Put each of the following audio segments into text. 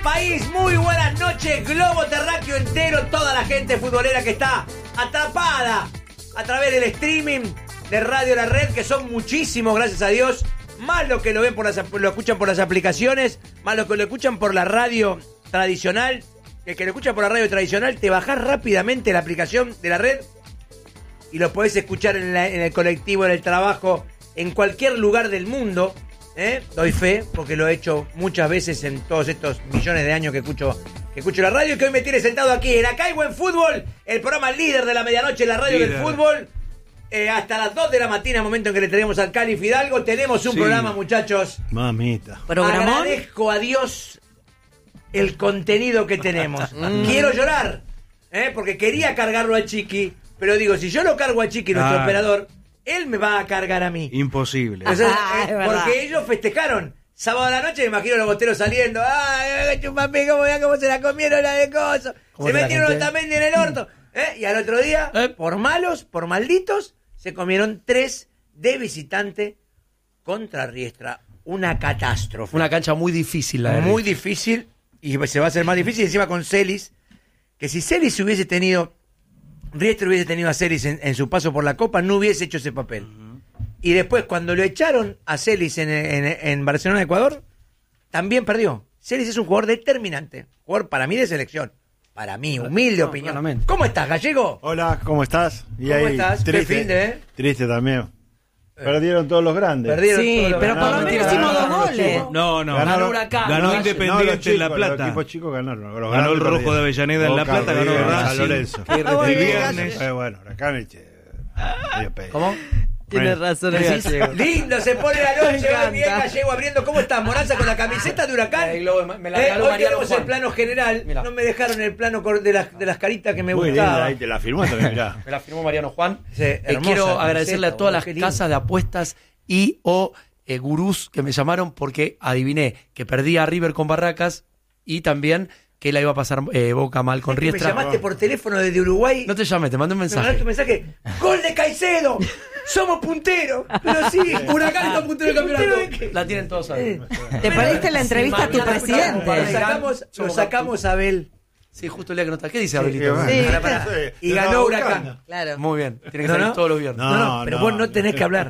país, muy buenas noches, globo terráqueo entero, toda la gente futbolera que está atrapada a través del streaming de Radio La Red, que son muchísimos, gracias a Dios, más los que lo ven lo escuchan por las aplicaciones, más los que lo escuchan por la radio tradicional. El que lo escucha por la radio tradicional, te bajás rápidamente la aplicación de La Red y lo podés escuchar en el colectivo, en el trabajo, en cualquier lugar del mundo. Doy fe, porque lo he hecho muchas veces en todos estos millones de años que escucho la radio, y que hoy me tiene sentado aquí en Acá hay Buen Fútbol, el programa líder de la medianoche en la radio del fútbol, hasta las 2 de la mañana, momento en que le tenemos al Cali Fidalgo. Tenemos un programa, muchachos. Mamita. Agradezco a Dios el contenido que tenemos. Quiero llorar, porque quería cargarlo al Chiqui, pero digo, si yo lo cargo al Chiqui, nuestro operador, él me va a cargar a mí. Imposible. O sea, porque ellos festejaron. Sábado a la noche me imagino los boteros saliendo. ¡Ay, chupapi, cómo se la comieron la de cosas! Se metieron los Tamendi en el orto. Y al otro día, por malos, por malditos, se comieron 3 de visitante contra Riestra. Una catástrofe. Una cancha muy difícil, la verdad. Muy difícil. Y se va a hacer más difícil encima con Celis. Que si Celis hubiese tenido... Riestra hubiese tenido a Celis en su paso por la Copa, no hubiese hecho ese papel. Y después, cuando lo echaron a Celis en Barcelona, Ecuador, también perdió. Celis es un jugador determinante. Jugador para mí de selección. Para mí, humilde opinión. Claramente. ¿Cómo estás, Gallego? Hola, ¿cómo estás? ¿Cómo estás? Triste, Qué fin de, Triste también. Perdieron todos los grandes. Perdieron Sí, todos los pero ganados. por lo menos hicimos 2 goles. No. Ganó Huracán. Ganó No, Independiente en La Los Plata. equipos chicos ganaron. Ganó el Rojo de Avellaneda en La Plata, ganó Racing. San Lorenzo. El viernes. Bueno, Huracán medio pedo. ¿Cómo? Tienes razón, el Gallego. Lindo, se pone la noche. Me encanta. Bien, Gallego abriendo. ¿Cómo estás, Moranza, con la camiseta de Huracán? Me la regaló Hoy Mariano tenemos Juan. el plano general. Mirá. No me dejaron el plano de las caritas que me Muy gustaba. linda, ahí te la firmó también, mirá. Me la firmó Mariano Juan. Sí, hermosa Quiero camiseta, agradecerle a todas las qué lindo. casas de apuestas y gurús que me llamaron porque adiviné que perdía a River con Barracas y también que la iba a pasar Boca mal con Me Riestra. llamaste por teléfono desde Uruguay. No te llamé, te mandé un Me mensaje. mandaste un mensaje. ¡Gol de Caicedo! ¡Somos punteros! Pero sí, Huracán está puntero del campeonato. ¿Puntero de qué? La tienen todos ahí. ¿Te perdiste la entrevista a tu presidente? Lo sacamos a Abel. Sí, justo el día que no está. ¿Qué dice Abelito? bueno. Sí. Pará. Y ganó Huracán. Claro. Muy bien, tiene que No, salir no. todos los viernes. No, pero vos no tenés que hablar.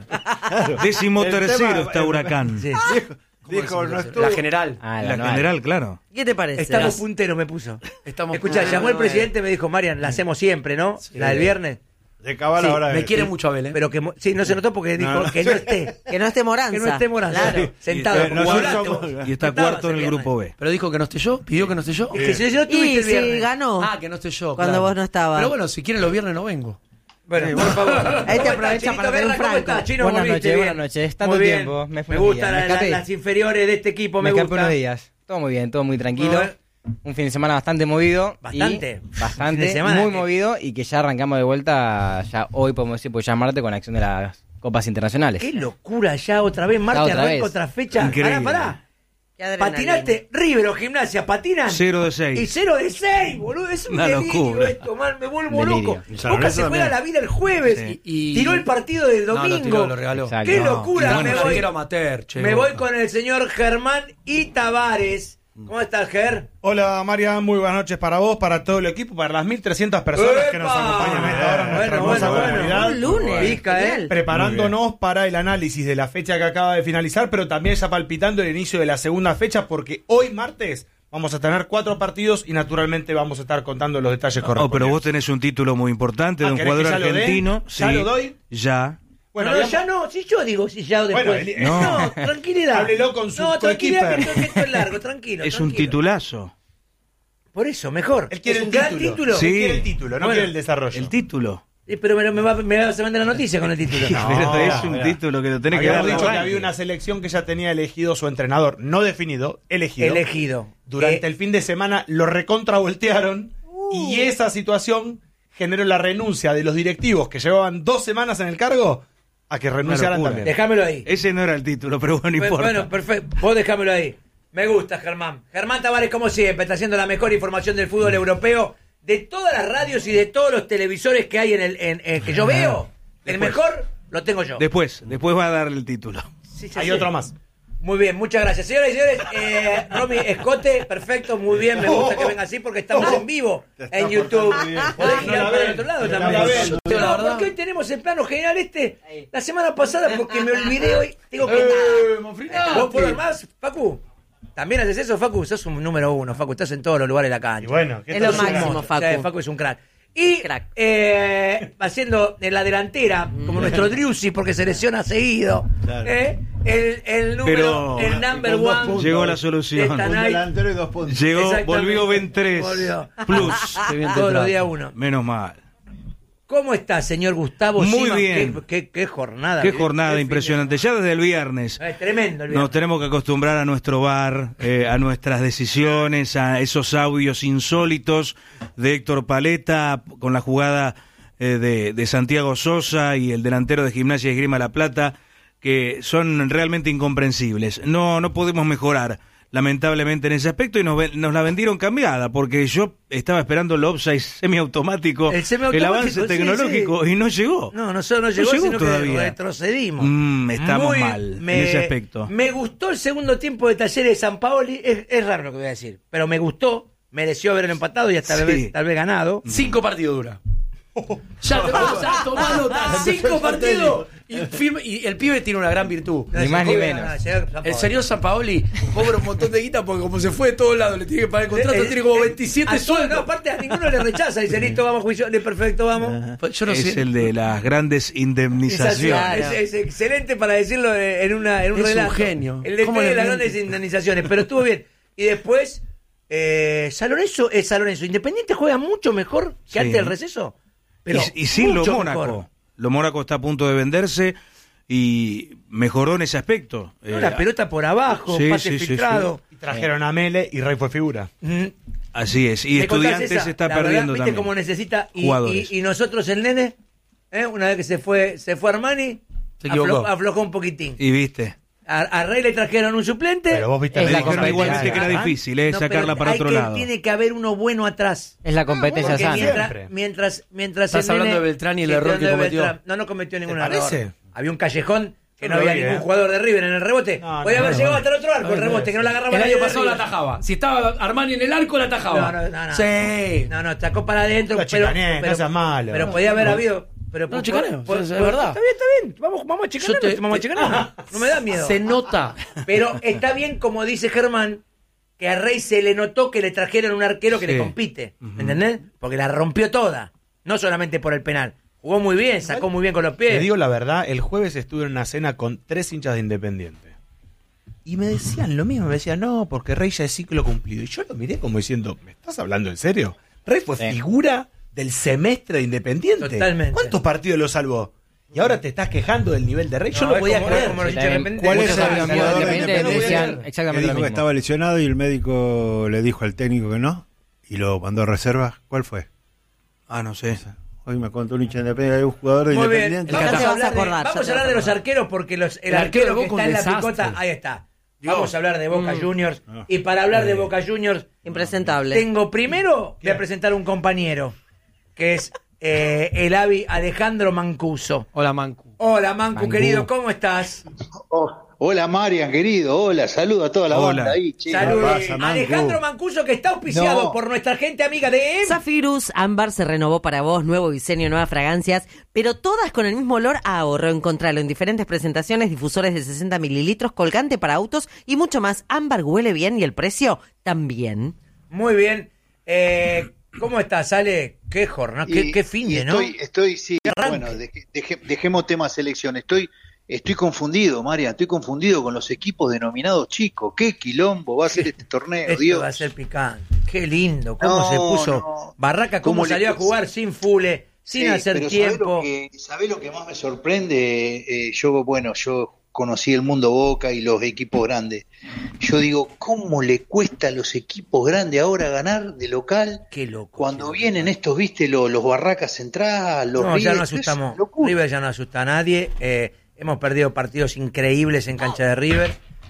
13º está Huracán. Sí. Dijo, no estuvo. La general. La general, claro. ¿Qué te parece? Estamos punteros, me puso. Estamos Escuchá, llamó el presidente y me dijo, Marian, la hacemos siempre, ¿no? Sí. La del viernes. De cabal Sí, ahora. Me quiere mucho Abel, ¿eh? Pero que sí, no se notó porque dijo que no esté. Que no esté Moranza. Que no esté Moranza. Claro. Sentado. No, como no hablaste somos- vos. Y está Estabas cuarto en el viernes. grupo B. Pero dijo que no esté yo, pidió que no esté yo. Es que si no estuviste Y el sí, viernes. ganó. Ah, que no esté yo. Cuando vos no estabas. Pero bueno, si quieren los viernes no vengo. Bueno, por favor. Ahí te ¿Cómo aprovecha estás, para Chinito pedir un Berra? ¿Cómo franco. estás, Chino? Buenas ¿Volviste noches, bien? buenas noches. Tanto Muy bien. tiempo, me fui Me unos gustan días, me escapé. las inferiores de este equipo, me escapé gustan. unos días. Todo muy bien, todo muy tranquilo. Muy bien. Un fin de semana bastante movido. Bastante. Y bastante, Fin de semana muy que- movido. Y que ya arrancamos de vuelta, ya hoy podemos decir, pues ya martes con acción de las Copas Internacionales. Qué locura ya otra vez. Marte otra arranca vez. otra fecha. Increíble. Pará. Qué adrenalina. Patinaste, River o Gimnasia, patinan. 0 de Y 6. 0 de 6, boludo. Es un Una delirio locura. esto, man. Me vuelvo Delirio. loco. Y San Boca Lorenzo se juega también. la vida el jueves. Sí. Y- Tiró el partido del No, lo domingo. tiró, lo regaló. Exacto. Qué No. locura. Y Me bueno, voy, arquero amateur, che, me Boca. voy con el señor Germán y Tavares. ¿Cómo estás, Ger? Hola Marian, muy buenas noches para vos, para todo el equipo, para las 1.300 personas que nos ¡Epa! acompañan a esta hora en nuestra Bueno, hermosa bueno, comunidad. Un lunes. Pica, Genial. Preparándonos para el análisis de la fecha que acaba de finalizar, pero también ya palpitando el inicio de la segunda fecha, porque hoy martes vamos a tener 4 partidos y naturalmente vamos a estar contando los detalles Oh, correspondientes. pero vos tenés un título muy importante de un ¿querés que jugador ya lo dé? argentino. ¿Ya lo doy? Ya. Bueno, no, habíamos- ya no. Si yo digo, si ya después. Bueno, no, tranquilidad. Háblelo con su No, tranquilidad, coequiper. que esto es largo, tranquilo. Es un tranquilo. titulazo. Por eso, mejor. Él quiere es el un gran título. título. Sí. Él quiere el título, no Bueno, quiere el desarrollo. El título. Pero me vas a vender la noticia con el título. Pero es un mirá. título que lo tenés que Habíamos dar. dicho que de había arranque. una selección que ya tenía elegido su entrenador, no definido, elegido. Elegido. Durante el fin de semana lo recontravoltearon y esa situación generó la renuncia de los directivos que llevaban 2 semanas en el cargo a que renunciaran locura. también. Déjamelo ahí. Ese no era el título, pero bueno, no importa. Bueno, perfecto. Vos déjamelo ahí. Me gusta, Germán. Germán Tavares, como siempre, está haciendo la mejor información del fútbol europeo, de todas las radios y de todos los televisores que hay en que yo veo. El Después. mejor lo tengo yo. Después va a dar el título. Sí, sí, Hay sí. otro más. Muy bien, muchas gracias. Señoras y señores, Romy Escote, perfecto, muy bien, me gusta que venga así porque estamos en vivo en YouTube. Podés girar para el otro lado también. No, porque hoy tenemos el plano general la semana pasada porque me olvidé hoy. Tengo que... ¿Vos podés más, Facu? ¿También haces eso, Facu? Sos un número uno, Facu, estás en todos los lugares de la cancha. Y bueno, es lo máximo, Facu. O sea, Facu es un crack. Y haciendo en la delantera, como nuestro Driussi, porque se lesiona seguido. Claro. El número, el number one. Llegó la solución. Un delantero y 2 puntos. Llegó, volvió Ben 3 Plus. Todos los días uno. Menos mal. ¿Cómo está, señor Gustavo? Muy Simas? bien. Qué jornada. Qué jornada impresionante. Ya desde el viernes. Tremendo el viernes. Nos tenemos que acostumbrar a nuestro VAR, a nuestras decisiones, a esos audios insólitos de Héctor Paletta con la jugada de Santiago Sosa y el delantero de Gimnasia y Esgrima La Plata, que son realmente incomprensibles. No podemos mejorar, lamentablemente, en ese aspecto, y nos la vendieron cambiada, porque yo estaba esperando el offside semiautomático, el avance tecnológico, sí. Y no llegó. No llegó, sino todavía. Que retrocedimos. Estamos mal en ese aspecto. Me gustó el segundo tiempo de Talleres de San Paoli, es raro lo que voy a decir, pero me gustó, mereció haberlo empatado y hasta tal vez ganado. 5 partidos dura. Ya tomá nota, 5 partidos y el pibe tiene una gran virtud. Ni más ni menos. El señor Sampaoli cobra un montón de guita porque como se fue de todos lados, le tiene que pagar el contrato, tiene como 27 sueldos. No, aparte a ninguno le rechaza, dice listo, vamos juicio, perfecto, vamos. Yo no sé. Es el de las grandes indemnizaciones. Es excelente para decirlo en un relato. Es un genio. El de las grandes indemnizaciones, pero estuvo bien. Y después, San Lorenzo es San Lorenzo. Independiente juega mucho mejor que antes del receso. Pero y sin lo Mónaco. Mejor. Lo Mónaco está a punto de venderse y mejoró en ese aspecto. La pelota por abajo, pase filtrado. Sí. Y trajeron a Mele y Rey fue figura. Así es. Y Estudiantes se está perdiendo ¿viste también. cómo necesita? Y nosotros el nene, una vez que se fue Armani, aflojó un poquitín. Y viste. A Rey le trajeron un suplente. Pero vos viste igualmente que era difícil, sacarla para otro lado. Tiene que haber uno bueno atrás. Es la competencia sana. Mientras estás hablando de Beltrán y el error que cometió. No cometió ningún error. Había un callejón que no había ningún jugador de River en el rebote. Podía haber llegado hasta el otro arco el rebote, que no la agarraba. El año pasado la atajaba. Si estaba Armani en el arco, la atajaba. No. Sí. No, sacó para adentro. Pero podía haber habido. Pero no, chicaneo, es Está verdad. bien. Vamos a chicanear. No me da miedo. Se nota. Pero está bien, como dice Germán, que a Rey se le notó que le trajeron un arquero que le compite. ¿Me entendés? Porque la rompió toda. No solamente por el penal. Jugó muy bien, sacó muy bien con los pies. Te digo la verdad, el jueves estuve en una cena con 3 hinchas de Independiente. Y me decían lo mismo. Me decían, no, porque Rey ya es ciclo cumplido. Y yo lo miré como diciendo, ¿me estás hablando en serio? Rey fue figura del semestre de Independiente. Totalmente. ¿Cuántos partidos lo salvó? Y ahora te estás quejando del nivel de Rey. Yo no podía creer. ¿Cuál es el decían exactamente dijo lo que estaba lesionado y el médico le dijo al técnico que no y lo mandó a reserva? ¿Cuál fue? No sé. Hoy me contó un hincha de Independiente, hay un jugador de muy Independiente. Bien. Vamos a hablar de los arqueros porque el arquero que está en la picota, ahí está. Vamos a hablar de Boca Juniors. Y para hablar de Boca Juniors, impresentable. Voy a presentar un compañero que es el Alejandro Mancuso. Hola, Mancu. Hola, Mancu, querido, ¿cómo estás? Hola, Marian, querido. Hola, saludo a toda la banda ahí, che. Saludos. Alejandro Mancuso, que está auspiciado por nuestra gente amiga de Zafirus Ámbar se renovó para vos, nuevo diseño, nuevas fragancias, pero todas con el mismo olor a ahorro. Encontralo en diferentes presentaciones, difusores de 60 mililitros, colgante para autos y mucho más. Ámbar huele bien y el precio también. Muy bien. ¿Cómo estás, Ale? Qué jornada, qué fin de, ¿no? Sí, bueno, dejemos tema selección. Estoy confundido, Marian, estoy confundido con los equipos denominados chicos. ¿Qué quilombo va a ser este torneo, Esto Dios? va a ser picante. Qué lindo, cómo se puso. Barraca, cómo salió a jugar sin Fule, sin hacer tiempo. ¿Sabés lo que más me sorprende? Yo conocí el mundo Boca y los equipos grandes. Yo digo, ¿cómo le cuesta a los equipos grandes ahora ganar de local? Qué loco. Cuando vienen estos, viste, los Barracas Central, los River. Ya no asustamos. River ya no asusta a nadie. Hemos perdido partidos increíbles en cancha de River.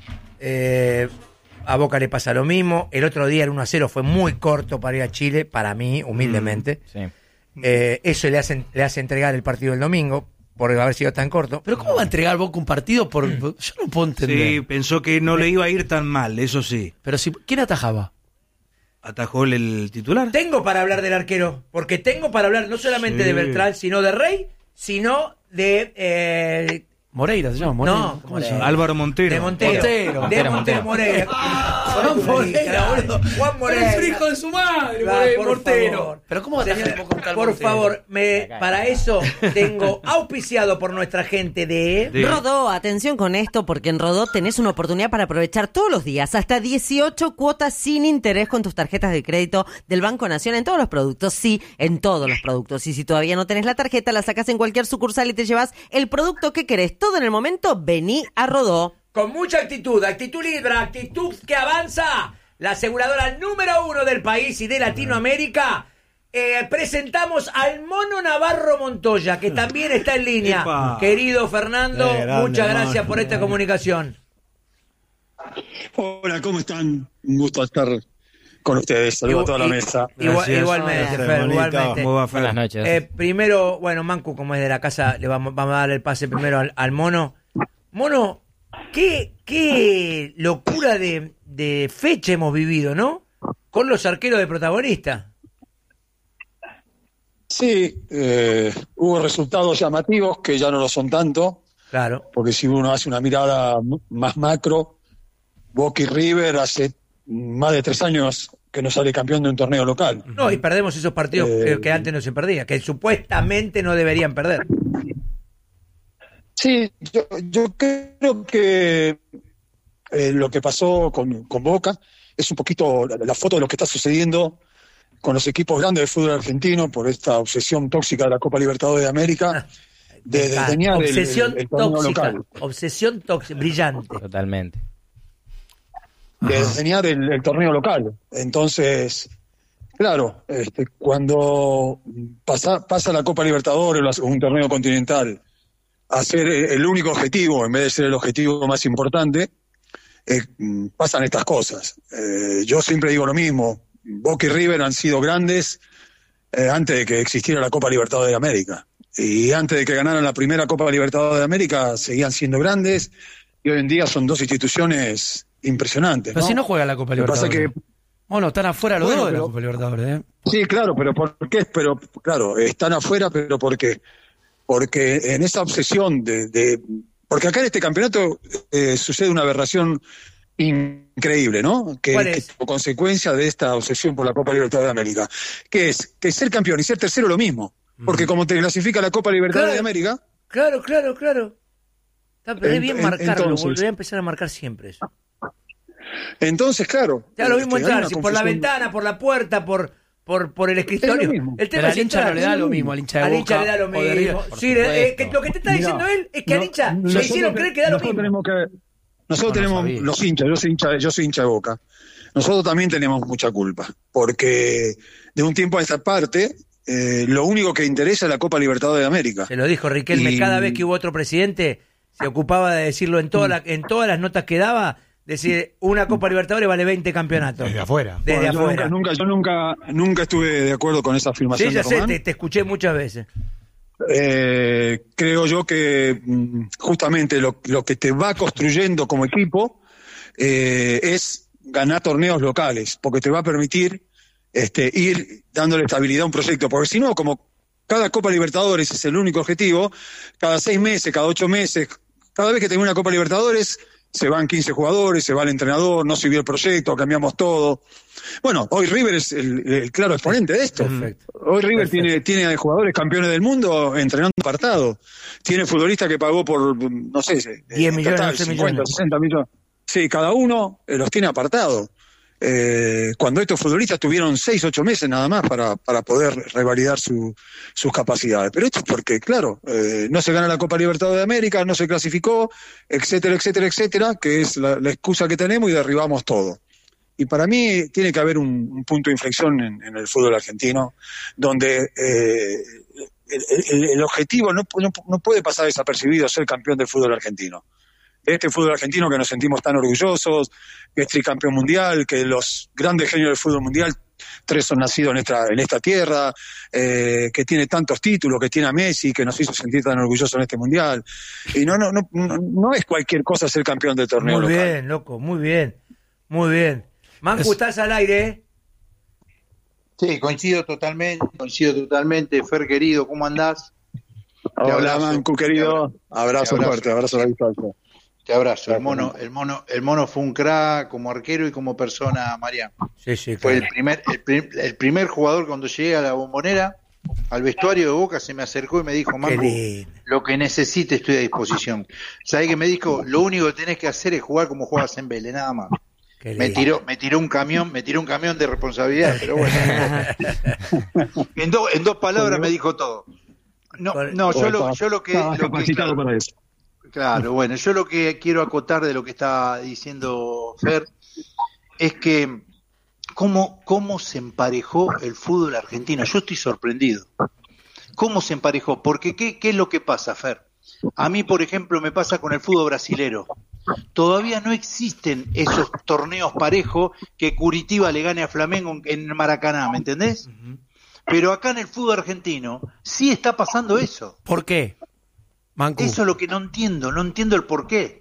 A Boca le pasa lo mismo. El otro día el 1-0 fue muy corto para ir a Chile, para mí, humildemente. Sí. Eso le hace entregar el partido el domingo. por haber sido tan corto. Pero ¿cómo va a entregar Boca un partido por...? Yo no puedo entender. Sí, pensó que no le iba a ir tan mal, eso sí. Pero si, ¿quién atajaba? ¿Atajó el titular? Tengo para hablar del arquero, porque tengo para hablar no solamente de Beltrán, sino de Rey, sino de... Moreira se llama, Moreira. No, ¿Cómo se llama? Álvaro Montero. De Montero. De Montero Moreira. Juan Moreira, boludo. Juan Moreira. Es el hijo de su madre, Claro, por Montero. favor. Pero ¿cómo va a atajar Señor, Boca un tal por Montero? favor, para eso tengo auspiciado por nuestra gente de... Rodó, atención con esto, porque en Rodó tenés una oportunidad para aprovechar todos los días hasta 18 cuotas sin interés con tus tarjetas de crédito del Banco Nación en todos los productos. Sí, en todos los productos. Y si todavía no tenés la tarjeta, la sacás en cualquier sucursal y te llevas el producto que querés. Todo en el momento, vení a Rodó. Con mucha actitud Libra, actitud que avanza. La aseguradora número 1 del país y de Latinoamérica. Presentamos al Mono Navarro Montoya, que también está en línea. Epa. Querido Fernando, Grande, muchas gracias Mono. por esta comunicación. Hola, ¿cómo están? Un gusto estar con ustedes. Saludos a toda la mesa. Gracias. Igualmente, Gracias, Fer, Monito. igualmente. ¿Cómo va, Fer? Buenas noches. Primero, bueno, Mancu, como es de la casa, le vamos a dar el pase primero al Mono. Mono, qué locura de fecha hemos vivido, ¿no? Con los arqueros de protagonista. Sí, hubo resultados llamativos que ya no lo son tanto, Claro. porque si uno hace una mirada más macro, Boca y River hace más de 3 años que no sale campeón de un torneo local. No, y perdemos esos partidos que antes no se perdía, que supuestamente no deberían perder. Sí, yo creo que lo que pasó con Boca es un poquito la foto de lo que está sucediendo con los equipos grandes del fútbol argentino por esta obsesión tóxica de la Copa Libertadores de América, de desdeñar Obsesión el torneo tóxica. local, Obsesión tóxica, brillante. Totalmente. de desdeñar el torneo local. Entonces, claro, cuando pasa la Copa Libertadores o un torneo continental a ser el único objetivo en vez de ser el objetivo más importante, pasan estas cosas. Yo siempre digo lo mismo, Boca y River han sido grandes antes de que existiera la Copa Libertadores de América. Y antes de que ganaran la primera Copa Libertadores de América seguían siendo grandes y hoy en día son dos instituciones impresionantes. Pero si no juega la Copa Lo que pasa Libertadores. que Bueno, están afuera los Bueno, dos de la pero- Copa Libertadores, ¿eh? Sí, claro, pero ¿por qué? Pero claro, están afuera, pero ¿por qué? Porque en esa obsesión porque acá en este campeonato sucede una aberración increíble, ¿no? ¿Cuál Que es? como consecuencia de esta obsesión por la Copa Libertadores de América, que es que ser campeón y ser tercero es lo mismo, porque como te clasifica la Copa Libertadores de América, Claro. Está re bien marcarlo, entonces- volveré a empezar a marcar siempre eso. entonces claro, Ya lo mismo hay entrar, una si por la confusión. ventana, por la puerta, por el escritorio. Es lo mismo. El tema Pero es al hincha entrar. no le da lo mismo, al hincha de Al Boca hincha le da lo o de River, mismo. por Sí, supuesto. lo que te está diciendo Mirá, él es que al hincha le nosotros hicieron creer que da lo nosotros mismo. Nosotros tenemos sabía. los hinchas, yo soy hincha de Boca. Nosotros también tenemos mucha culpa, porque de un tiempo a esta parte, lo único que interesa es la Copa Libertadores de América. Se lo dijo Riquelme, Y- cada vez que hubo otro presidente, se ocupaba de decirlo en todas las notas que daba, decir, una Copa Libertadores vale 20 campeonatos. Desde afuera. Desde Bueno, yo afuera. nunca estuve de acuerdo con esa afirmación Sí, ya de sé, Román. te escuché muchas veces. Creo yo que justamente lo que te va construyendo como equipo es ganar torneos locales, porque te va a permitir ir dándole estabilidad a un proyecto, porque si no, como cada Copa Libertadores es el único objetivo, cada 6 meses, cada 8 meses, cada vez que tengo una Copa Libertadores, se van 15 jugadores, se va el entrenador, no sirvió el proyecto, cambiamos todo. Bueno, hoy River es el claro exponente de esto. Perfecto. Hoy River tiene jugadores campeones del mundo entrenando apartado. Tiene futbolistas que pagó por, no sé, 10 millones, total, 11 50, millones. 60 millones. Sí, cada uno los tiene apartados. Cuando estos futbolistas tuvieron 6, 8 meses nada más para poder revalidar sus capacidades. Pero esto es porque, claro, no se gana la Copa Libertadores de América, no se clasificó, etcétera, etcétera, etcétera, que es la excusa que tenemos y derribamos todo. Y para mí tiene que haber un punto de inflexión en el fútbol argentino, donde el objetivo no puede pasar desapercibido ser campeón del fútbol argentino. Este fútbol argentino que nos sentimos tan orgullosos, que es tricampeón mundial, que los grandes genios del fútbol mundial 3 son nacidos en esta tierra, que tiene tantos títulos, que tiene a Messi, que nos hizo sentir tan orgullosos en este mundial. Y no es cualquier cosa ser campeón del torneo Muy local. bien, loco, muy bien. Muy bien. Mancu, estás al aire, ¿eh? Sí, coincido totalmente. Fer, querido, ¿cómo andás? Hola, Mancu, querido. Abrazo fuerte, abrazo a la distancia. Te abrazo. El mono fue un crack como arquero y como persona, Mariano. Sí, Fue claro. el primer jugador cuando llegué a la Bombonera, al vestuario de Boca, se me acercó y me dijo, Mancu, lo que necesite estoy a disposición. ¿Sabés qué me dijo? Lo único que tenés que hacer es jugar como juegas en Vélez, nada más. Me tiró un camión de responsabilidad, pero bueno. en dos palabras me dijo todo. Yo lo que capacitado para eso. Claro, bueno, yo lo que quiero acotar de lo que está diciendo Fer es que cómo se emparejó el fútbol argentino. Yo estoy sorprendido. ¿Cómo se emparejó? Porque ¿qué es lo que pasa, Fer? A mí, por ejemplo, me pasa con el fútbol brasilero. Todavía no existen esos torneos parejos que Curitiba le gane a Flamengo en Maracaná, ¿me entendés? Pero acá en el fútbol argentino sí está pasando eso. ¿Por qué, Mancu? Eso es lo que no entiendo el por qué.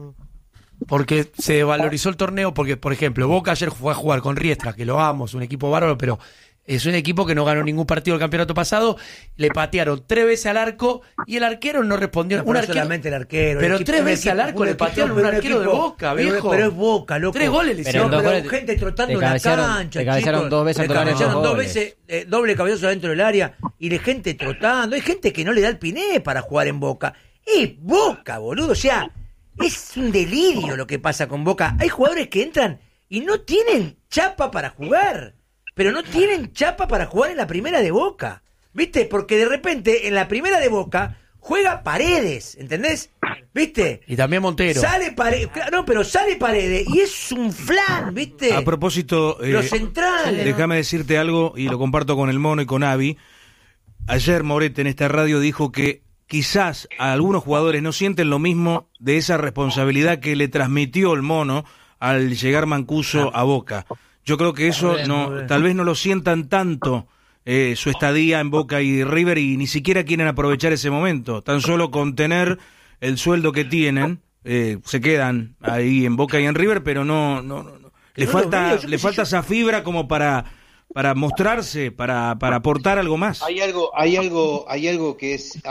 Porque se valorizó el torneo, porque, por ejemplo, Boca ayer fue a jugar con Riestra, que lo amo, es un equipo bárbaro, pero es un equipo que no ganó ningún partido del campeonato pasado, le patearon 3 veces al arco y el arquero no respondió. No solamente el arquero. Pero 3 veces al arco le patearon un arquero de Boca, viejo. Pero es Boca, loco. 3 goles le hicieron. Pero gente trotando en la cancha, te cabezaron 2 veces. Le cabezaron 2 veces, doble cabezazo dentro del área, y de gente trotando. Hay gente que no le da el piné para jugar en Boca. Es Boca, boludo. O sea, es un delirio lo que pasa con Boca. Hay jugadores que entran y no tienen chapa para jugar. Pero no tienen chapa para jugar en la primera de Boca. ¿Viste? Porque de repente en la primera de Boca juega Paredes, ¿entendés? ¿Viste? Y también Montero. Sale Paredes, no, pero sale Paredes y es un flan, ¿viste? A propósito, los centrales. Déjame decirte algo y lo comparto con el Mono y con Avi. Ayer Morete en esta radio dijo que quizás a algunos jugadores no sienten lo mismo de esa responsabilidad que le transmitió el Mono al llegar Mancuso a Boca. Yo creo que eso tal vez no lo sientan tanto su estadía en Boca y River y ni siquiera quieren aprovechar ese momento. Tan solo con tener el sueldo que tienen, se quedan ahí en Boca y en River, pero no. Le falta esa fibra como para mostrarse, para aportar algo más. Hay algo que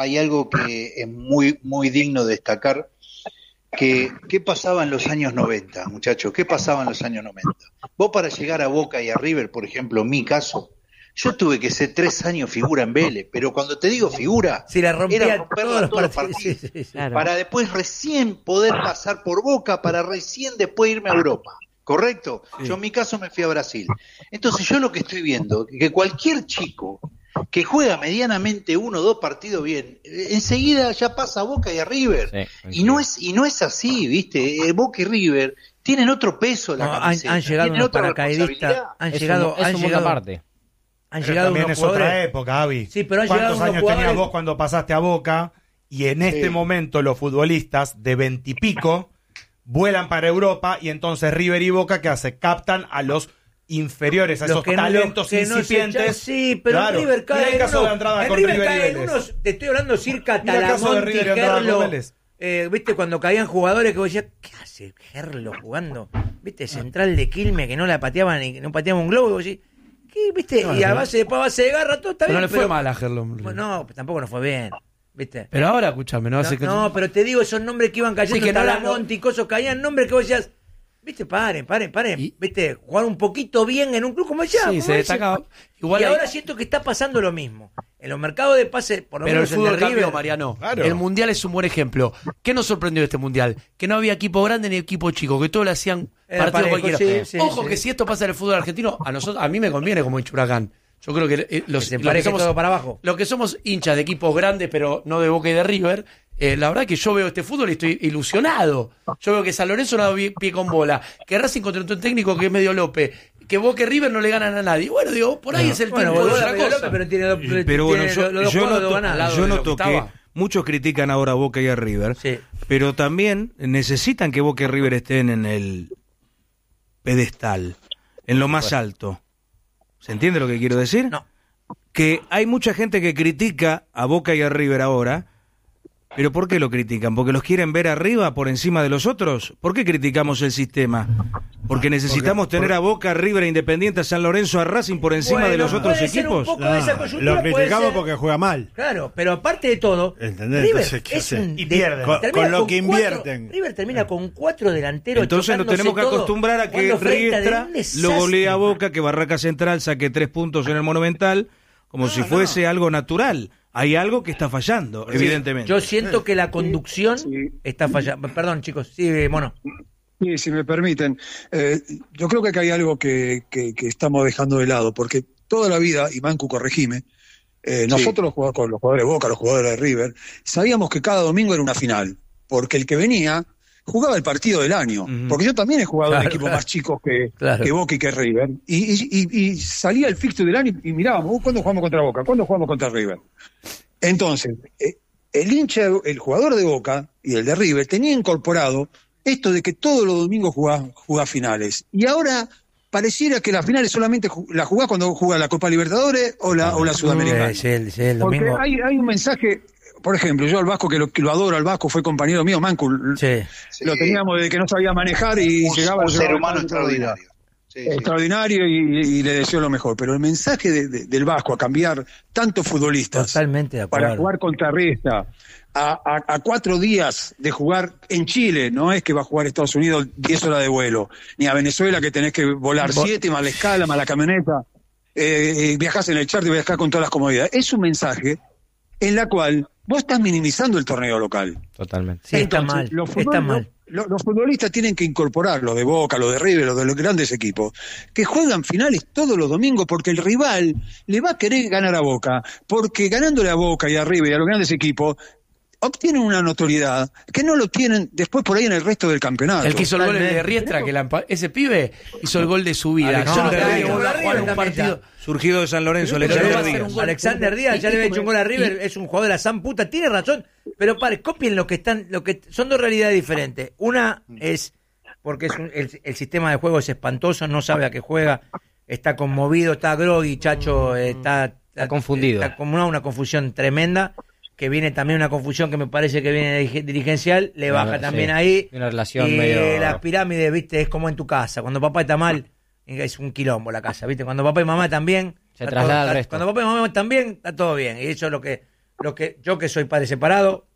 es muy, muy digno de destacar. ¿Qué pasaba en los años 90, muchachos? ¿Qué pasaba en los años 90? Vos para llegar a Boca y a River, por ejemplo, en mi caso, yo tuve que ser 3 años figura en Vélez, pero cuando te digo figura, la rompía era romperla todos los partidos, sí, claro. para después recién poder pasar por Boca, para recién después irme a Europa, ¿correcto? Sí. Yo en mi caso me fui a Brasil. Entonces yo lo que estoy viendo, que cualquier chico que juega medianamente 1 o 2 partidos bien, enseguida ya pasa a Boca y a River. Sí, y no es así, ¿viste? Boca y River tienen otro peso la camiseta, han llegado unos paracaidistas, han llegado aparte. Han llegado también es otra época, Avi. Sí, pero ¿Cuántos años tenías vos cuando pasaste a Boca? Y en este momento los futbolistas de 20 y pico vuelan para Europa y entonces River y Boca, ¿qué hace? Captan a los inferiores, a esos talentos incipientes. Sí, pero claro. River cae el caso de Andrada con River cae y Vélez. Unos, te estoy hablando circa Talamonte y Gerlo. ¿Viste? Cuando caían jugadores que vos decías, ¿qué hace Gerlo jugando? ¿Viste? Central de Quilmes que no la pateaban y no pateaban un globo y vos decís, ¿qué? ¿Viste? Y a base de garra todo está bien. No le fue mal a Gerlo. No, tampoco nos fue bien. ¿Viste? Pero ahora, escúchame, no, pero te digo, esos nombres que iban cayendo, que Talamonte y cosas, caían nombres que vos decías, ¿viste? Paren. ¿Viste? Jugar un poquito bien en un club como allá. Sí, se destacaba. Igual ahora siento que está pasando lo mismo. En los mercados de pase, por lo menos el fútbol cambió, River, Mariano. Claro. El Mundial es un buen ejemplo. ¿Qué nos sorprendió de este Mundial? Que no había equipo grande ni equipo chico, que todos le hacían partido cualquiera. Ojo que si esto pasa en el fútbol argentino, a mí me conviene como hincha Huracán. Yo creo que los que somos todo para abajo. Los que somos hinchas de equipos grandes, pero no de Boca y de River, la verdad que yo veo este fútbol y estoy ilusionado. Yo veo que San Lorenzo no ha dado pie con bola, que Racing contrató un técnico que es medio López, que Boca y River no le ganan a nadie. Bueno, digo, por ahí es el tiempo de otra cosa. Pero bueno, yo noto que muchos critican ahora a Boca y a River, pero también necesitan que Boca y River estén en el pedestal, en lo más alto. ¿Se entiende lo que quiero decir? No. Que hay mucha gente que critica a Boca y a River ahora, pero ¿por qué lo critican? ¿Porque los quieren ver arriba por encima de los otros? ¿Por qué criticamos el sistema? Porque necesitamos tener a Boca, a River, a Independiente, a San Lorenzo, a Racing por encima de los otros puede ser un equipos. poco de esa coyuntura, Lo puede criticamos ser. porque juega mal. Claro, pero aparte de todo, ¿Entendés? River Entonces, ¿qué es hace? un Y pierden. termina Con lo que cuatro- invierten. River termina con 4 delanteros. Entonces nos chocándose tenemos que todo, acostumbrar a que jugando frente Riestra un desastre. lo golea a Boca, que Barraca Central saque 3 puntos en el Monumental, como si fuese algo natural. Hay algo que está fallando, evidentemente. Yo siento que la conducción Sí. está fallando. Perdón, chicos. Sí, Mono. Sí, si me permiten, yo creo que hay algo que estamos dejando de lado, porque toda la vida, y Mancu, corregime, nosotros los jugadores de Boca, los jugadores de River, sabíamos que cada domingo era una final, porque el que venía jugaba el partido del año, porque yo también he jugado en equipos más chicos que Boca y que River, y salía el fixture del año y mirábamos, ¿cuándo jugamos contra Boca? ¿Cuándo jugamos contra River? Entonces, el hincha, el jugador de Boca y el de River tenía incorporado esto de que todos los domingos jugás finales. Y ahora pareciera que las finales solamente las jugás cuando jugás la Copa Libertadores o la Sudamericana. Sí, el Porque domingo. hay un mensaje, por ejemplo, yo al Vasco, que lo adoro al Vasco, fue compañero mío, Mancu, Sí. lo teníamos desde que no sabía manejar y llegaba un ser llegaba humano al extraordinario. Sí, sí. extraordinario y le deseo lo mejor. Pero el mensaje del Vasco a cambiar tantos futbolistas Totalmente de acuerdo. para jugar contra Riestra a 4 días de jugar en Chile, no es que va a jugar Estados Unidos 10 horas de vuelo, ni a Venezuela que tenés que volar 7 más la escala, más la camioneta, viajás en el charter y viajás con todas las comodidades. Es un mensaje en la cual vos estás minimizando el torneo local. Totalmente. Sí, está Entonces, mal. Está mal. Los futbolistas tienen que incorporar, los de Boca, los de River, los de los grandes equipos, que juegan finales todos los domingos porque el rival le va a querer ganar a Boca, porque ganándole a Boca y a River y a los grandes equipos, obtienen una notoriedad que no lo tienen después por ahí en el resto del campeonato. El que hizo el gol de Riestra, ese pibe hizo el gol de su vida. Alexander Yo no Díaz. creo que va a jugar un partido. Surgido de San Lorenzo, Pero Alexander va a ser Díaz. un Alexander Díaz ya le había hecho un gol a River, es un jugador de la san puta, tiene razón, pero copien lo que son dos realidades diferentes. Una es porque el sistema de juego es espantoso, no sabe a qué juega, está conmovido, está groggy, Chacho, está confundido. Está como una confusión tremenda, que viene también una confusión que me parece que viene dirigencial, le baja también ahí. Una relación y medio... las pirámides, viste, es como en tu casa, cuando papá está mal, es un quilombo la casa, ¿viste? Cuando papá y mamá también... Se traslada al resto. Cuando papá y mamá también, está todo bien. Y eso es lo que yo que soy padre separado,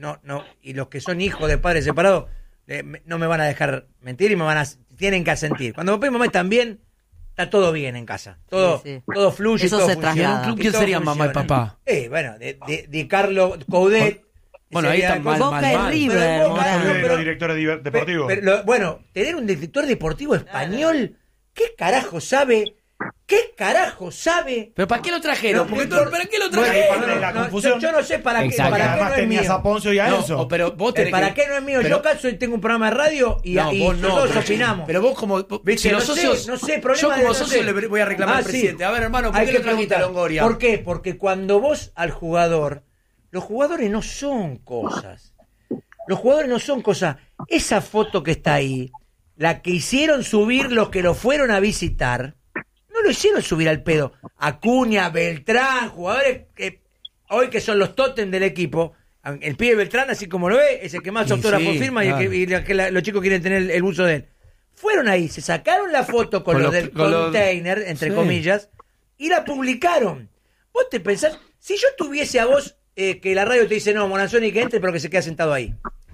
y los que son hijos de padres separados, no me van a dejar mentir y tienen que asentir. Cuando papá y mamá están bien, está todo bien en casa. Todo fluye, Eso todo se funciona. traslada. ¿Quién Todo serían mamá y funciona. papá? Bueno, de Carlos Coudet. Bueno, ahí sería- está mal, Boca y River, Pero Boca, Morán. no, pero- director deportivo. Bueno, tener un director deportivo español, ¿qué carajo sabe? ¿Qué carajo sabe? ¿Pero para qué lo trajeron? No, Porque no, ¿para qué lo Bueno, trajeron? la confusión. yo no sé para qué, Exacto. para qué Además no es tenías mío. a Poncio y a No, Enzo. pero vos tenés ¿Para que- qué no es mío? pero- Yo caso y tengo un programa de radio y No, vos no, todos pero- opinamos. Pero vos como... ¿Viste? Si los No sé, socios... no sé, problema yo de- como no socio sé. le voy a reclamar al Sí. presidente. A ver, hermano, ¿por Hay qué que le trajiste a preguntar. Longoria? ¿Por qué? Porque cuando vos al jugador, los jugadores no son cosas. Los jugadores no son cosas. Esa foto que está ahí, la que hicieron subir los que lo fueron a visitar, no lo hicieron subir al pedo. Acuña, Beltrán, jugadores que hoy que son los tótem del equipo. El pibe Beltrán, así como lo ve, es el que más Sí, autógrafos sí, firma claro. y los chicos quieren tener el buzo de él. Fueron ahí, se sacaron la foto con los del con los- container, entre sí. comillas, y la publicaron. Vos te pensás, si yo tuviese a vos que la radio te dice, no, Moranzoni que entre, pero que se quede sentado ahí.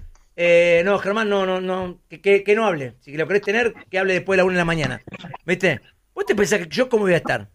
No, Germán, no, que no hable. Si lo querés tener, que hable después de la 1 de la mañana. ¿Viste? Vos te pensás que yo cómo voy a estar.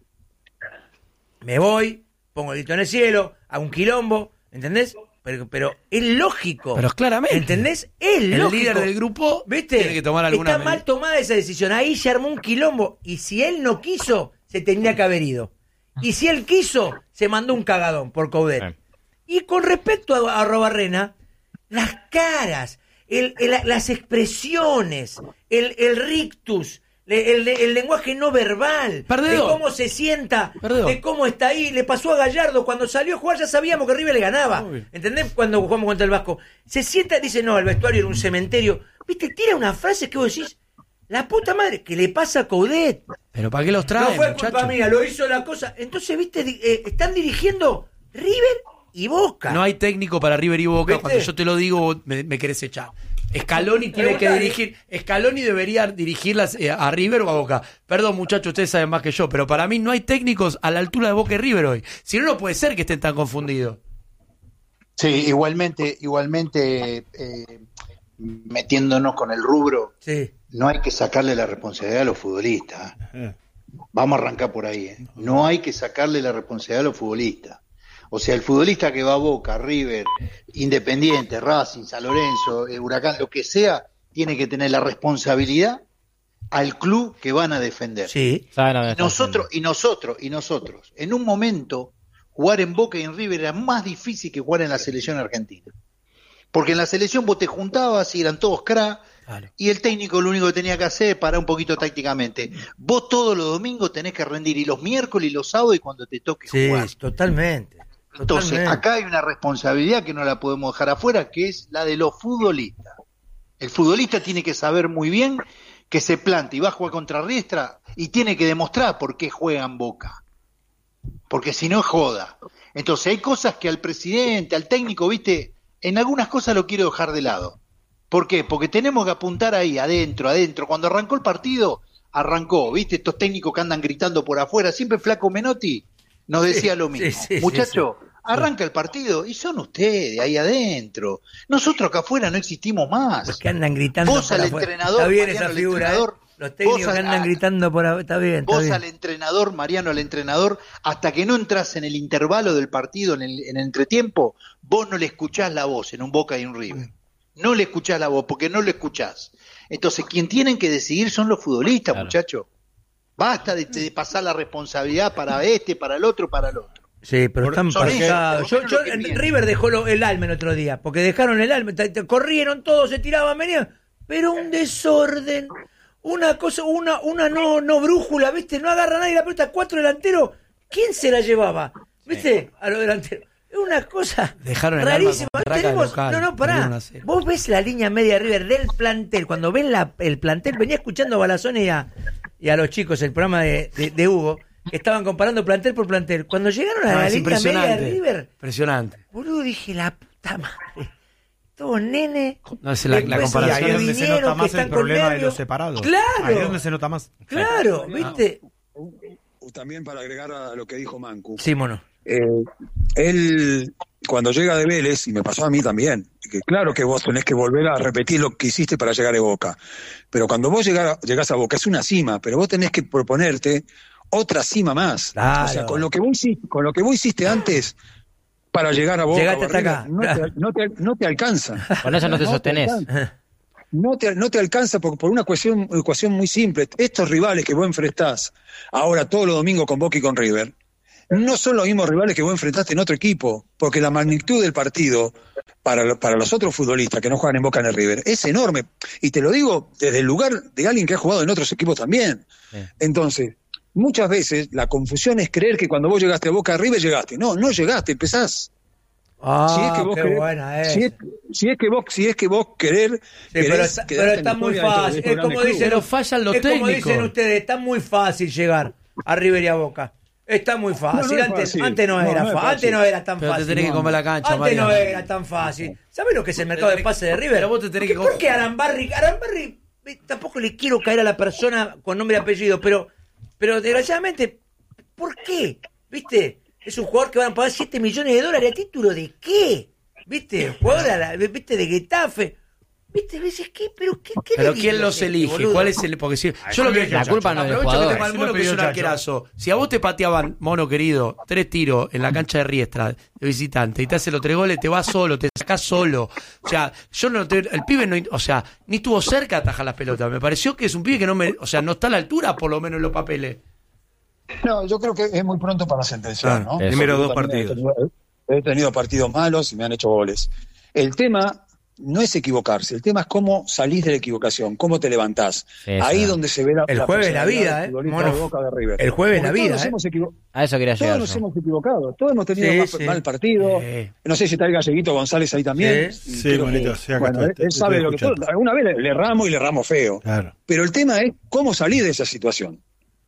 Me voy, pongo el grito en el cielo, hago un quilombo, ¿entendés? Pero es lógico. Pero claramente. ¿Entendés? Es El lógico. líder del grupo ¿Viste? tiene que tomar alguna Está mal medida. tomada esa decisión. Ahí se armó un quilombo. Y si él no quiso, se tendría que haber ido. Y si él quiso, se mandó un cagadón por Coudet. Y con respecto a Robarrena, las caras, las expresiones, el rictus, el lenguaje no verbal, Perdedor. de cómo se sienta, Perdedor. de cómo está ahí. Le pasó a Gallardo cuando salió a jugar, ya sabíamos que River le ganaba. Obvio. ¿Entendés? Cuando jugamos contra el Vasco. Se sienta, dice, no, el vestuario era un cementerio. ¿Viste? Tira una frase que vos decís, la puta madre, que le pasa a Coudet. Pero ¿para qué los traen, No fue muchachos? culpa mía, lo hizo la cosa. Entonces, viste, están dirigiendo River y Boca. No hay técnico para River y Boca. ¿Viste? Cuando yo te lo digo, vos me querés echar. Scaloni tiene que dirigir. Scaloni debería dirigirlas a River o a Boca. Perdón, muchachos, ustedes saben más que yo, pero para mí no hay técnicos a la altura de Boca y River hoy. Si no, no puede ser que estén tan confundidos. Sí, igualmente, metiéndonos con el rubro, Sí. no hay que sacarle la responsabilidad a los futbolistas. Vamos a arrancar por ahí. No hay que sacarle la responsabilidad a los futbolistas. O sea, el futbolista que va a Boca, River, Independiente, Racing, San Lorenzo, Huracán, lo que sea, tiene que tener la responsabilidad al club que van a defender. Sí. Y nosotros, en un momento, jugar en Boca y en River era más difícil que jugar en la selección argentina. Porque en la selección vos te juntabas y eran todos crack, Claro. y el técnico lo único que tenía que hacer es parar un poquito tácticamente. Vos todos los domingos tenés que rendir, y los miércoles y los sábados y cuando te toque Sí, jugar. totalmente. Entonces, Totalmente. acá hay una responsabilidad que no la podemos dejar afuera, que es la de los futbolistas. El futbolista tiene que saber muy bien que se planta y va a jugar contra Riestra y tiene que demostrar por qué juega en Boca. Porque si no es joda. Entonces, hay cosas que al presidente, al técnico, viste, en algunas cosas lo quiero dejar de lado. ¿Por qué? Porque tenemos que apuntar ahí, adentro. Cuando arrancó el partido, arrancó, viste, estos técnicos que andan gritando por afuera, siempre Flaco Menotti nos decía lo mismo. Muchachos, arranca el partido y son ustedes ahí adentro. Nosotros acá afuera no existimos más. Los que andan gritando Vos por al afuera. entrenador, Está bien Mariano, esa al figura, entrenador, Los técnicos vos que andan gritando por afuera. Está bien, está Vos bien. al entrenador, Mariano, al entrenador, hasta que no entras en el intervalo del partido, en el entretiempo, vos no le escuchás la voz en un Boca y un River. No le escuchás la voz, porque no lo escuchás. Entonces, quien tienen que decidir son los futbolistas, muchachos. Basta de pasar la responsabilidad para para el otro, para el otro. Sí, pero están son ellos, pasados. por lo menos lo que piensan. River dejó el alma el otro día, porque dejaron el alma, corrieron todos, se tiraban, venían, pero un desorden, una cosa, una no brújula, ¿viste? No agarra nadie la pelota, 4 delanteros, ¿quién se la llevaba? ¿Viste? A los delanteros. Es una cosa Dejaron el alma rarísima. con Barraca de local, No, pará. 1-0. Vos ves la línea media de River del plantel, cuando ven el plantel, venía escuchando a Balazón y a los chicos, el programa de Hugo, que estaban comparando plantel por plantel. Cuando llegaron a la es línea media de impresionante. River, Impresionante. boludo, dije, la puta madre. Todos nene. No, es la Después comparación. Ahí es donde se vinieron, nota que más están el con problema de nervios. los separados. Claro. Ahí es donde se nota más. Claro, ¿viste? También para agregar a lo que dijo Mancu. Sí, mono. Él, cuando llega de Vélez, y me pasó a mí también, que claro que vos tenés que volver a repetir lo que hiciste para llegar a Boca, pero cuando vos llegás a Boca es una cima, pero vos tenés que proponerte otra cima más. Claro. O sea, con lo que vos hiciste antes para llegar a Boca, Llegaste o hasta River, acá. no te alcanza. Con eso no te sostenés. No te alcanza por una ecuación muy simple. Estos rivales que vos enfrentás ahora todos los domingos con Boca y con River, no son los mismos rivales que vos enfrentaste en otro equipo, porque la magnitud del partido para los otros futbolistas que no juegan en Boca ni en River es enorme. Y te lo digo desde el lugar de alguien que ha jugado en otros equipos también. Sí. Entonces, muchas veces la confusión es creer que cuando vos llegaste a Boca, a River llegaste. No llegaste, empezás. Si es que vos qué querés- buena es. si es que vos querés pero quedarte está en la muy historia dentro de fácil. estos Es como grandes dicen, Pero fallan los es como técnicos. dicen ustedes, está muy fácil llegar a River y a Boca. Está muy fácil. No es antes, fácil. antes no No, era no es fácil. Antes fácil. no era tan Pero te fácil. tenés que comer la cancha, Antes no Mariano. era tan fácil. ¿Sabés lo que es el mercado de pase de River? Pero vos te tenés que ¿Por qué Arambarri, tampoco le quiero caer a la persona con nombre y apellido, pero desgraciadamente, ¿por qué? ¿Viste? Es un jugador que van a pagar $7 millones ¿a título de qué? ¿Viste? Jugador, ¿viste? De Getafe. ¿Viste? Dices, ¿qué? ¿Pero qué Pero le ¿quién digo, los elige? boludo? ¿Cuál es el...? Porque si, yo lo que... La culpa no es del Aprovecho que jugador. tengo al mono, que es un arquerazo. Si a vos te pateaban, mono querido, 3 tiros en la cancha de Riestra de visitante y te hace los 3 goles, te vas solo, te sacás solo. O sea, el pibe no... O sea, ni estuvo cerca de atajar las pelotas. Me pareció que es un pibe que no está a la altura, por lo menos en los papeles. No, yo creo que es muy pronto para sentenciar, ¿no? Primero Yo 2 también partidos. He tenido partidos malos y me han hecho goles. El tema no es equivocarse, el tema es cómo salís de la equivocación, cómo te levantás. Sí, Ahí sí. donde se ve El jueves de la vida, personalidad del futbolista mono. de Boca de River. El jueves de la Porque vida, todos nos hemos A eso quería llegar. Todos nos yo. hemos equivocado, todos hemos tenido Sí, sí. mal partido. No sé si está el Galleguito González ahí también. Sí. Sí, Creo bonito, que- sí, acá bueno, estoy él sabe lo que escuchando. todo. Alguna vez le erramos y le erramos feo. Claro. Pero el tema es cómo salir de esa situación.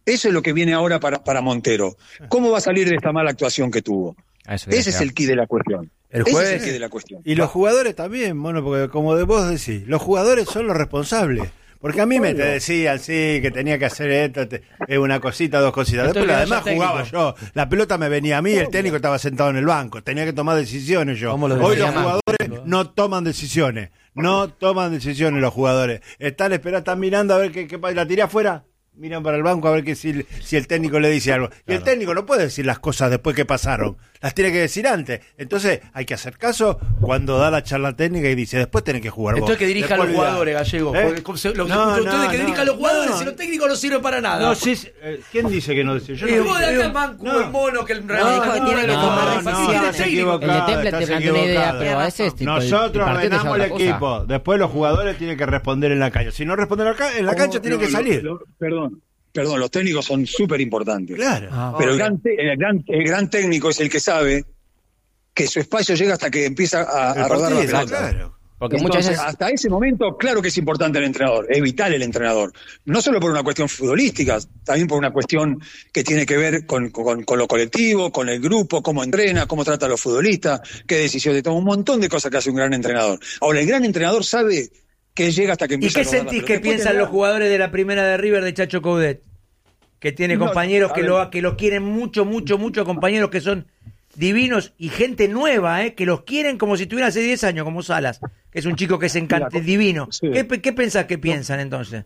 Eso es lo que viene ahora para Montero. ¿Cómo va a salir de esta mala actuación que tuvo? Ese es el quid de la cuestión. El Ese jueves. es el quid de la cuestión. Y los jugadores también, bueno, porque como de vos decís, los jugadores son los responsables. Porque a mí me te decían, sí, que tenía que hacer esto, una cosita, dos cositas. Entonces, Después además técnico. jugaba yo. La pelota me venía a mí, el técnico estaba sentado en el banco. Tenía que tomar decisiones yo. ¿Cómo lo Hoy decía los jugadores no toman decisiones. No toman decisiones los jugadores. Están esperando, están mirando a ver qué la tiré afuera. Miran para el banco a ver que si el técnico le dice algo. Y el técnico no puede decir las cosas después que pasaron. Las tiene que decir antes. Entonces hay que hacer caso cuando da la charla técnica y dice, después tenés que jugar vos. Entonces que dirija a los Después jugadores, Gallego. Porque ustedes que dirijan a los jugadores, si los técnicos no sirven para nada. No, sí, ¿quién dice que no dice? Yo Y no vos de dije. acá el manco, el mono, que el dijo que tiene que tomar decisiones. estás equivocado, El de Temple estás te plantea una idea, equivocado. pero a veces tipo, Nosotros el partido te ordenamos lleva el otra cosa. equipo. Después los jugadores tienen que responder en la cancha. Si no responden en la cancha, tienen que salir. Perdón, los técnicos son súper importantes. Claro. Pero el gran técnico es el que sabe que su espacio llega hasta que empieza a rodar la pelota. Claro. Porque Entonces, muchas veces hasta ese momento, claro que es importante el entrenador, es vital el entrenador. No solo por una cuestión futbolística, también por una cuestión que tiene que ver con lo colectivo, con el grupo, cómo entrena, cómo trata a los futbolistas, qué decisiones toma, un montón de cosas que hace un gran entrenador. Ahora, el gran entrenador sabe que llega hasta que ¿Y empieza qué a rodar la sentís pelota. que Después piensan tendrá- los jugadores de la primera de River de Chacho Coudet? Que tiene No, compañeros a que ver. lo quieren mucho, compañeros que son divinos y gente nueva, que los quieren como si tuvieran hace 10 años, como Salas, que es un chico que se encanta, Mira, divino. sí. ¿Qué pensás que piensan entonces?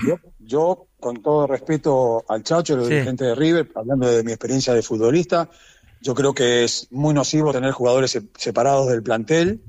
Yo, con todo respeto al Chacho, los Sí. dirigentes de River, hablando de mi experiencia de futbolista, yo creo que es muy nocivo tener jugadores separados del plantel,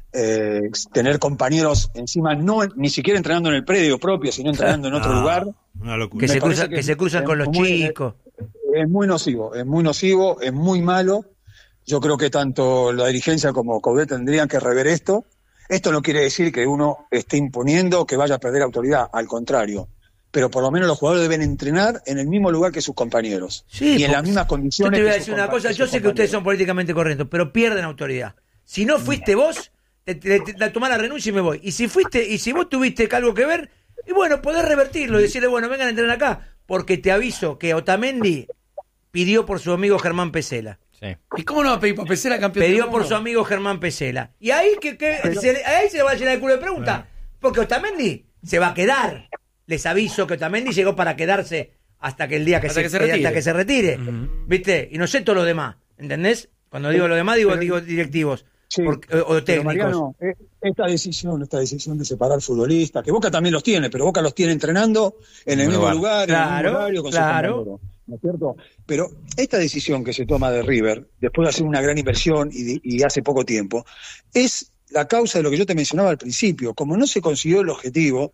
tener compañeros encima, ni siquiera entrenando en el predio propio, sino entrenando en otro lugar. Una locura. Que Me se parece cruzan, que se cruzan es con los muy- chicos. Es muy nocivo, es muy malo. Yo creo que tanto la dirigencia como Coudet tendrían que rever esto. Esto no quiere decir que uno esté imponiendo que vaya a perder autoridad, al contrario. Pero por lo menos los jugadores deben entrenar en el mismo lugar que sus compañeros. Sí, y en las porque mismas Yo condiciones. te voy a que decir sus una cosa, que yo sus sé que ustedes compañeros. son políticamente correctos, pero pierden autoridad. Si no fuiste vos, te tomás la renuncia y me voy. Y si vos tuviste algo que ver, y bueno, podés revertirlo y decirle, bueno, vengan a entrenar acá, porque te aviso que Otamendi pidió por su amigo Germán Pesela. sí. ¿Y cómo no va a pedir para Pesela campeón del Pidió mundo? por su amigo Germán Pesela. Y ahí ahí se le va a llenar el culo de preguntas. Porque Otamendi se va a quedar. Les aviso que Otamendi llegó para quedarse hasta que el día que Hasta se que se retire. hasta que se retire. ¿Viste? Y no sé todo lo demás. ¿Entendés? Cuando digo lo demás, digo directivos. Sí, o pero técnicos. Mariano, esta decisión de separar futbolistas, que Boca también los tiene, pero Boca los tiene entrenando en el mismo lugar, en el Claro, mismo horario, con sus claro. compañeros, ¿no es cierto? Pero esta decisión que se toma de River, después de hacer una gran inversión y hace poco tiempo, es la causa de lo que yo te mencionaba al principio. Como no se consiguió el objetivo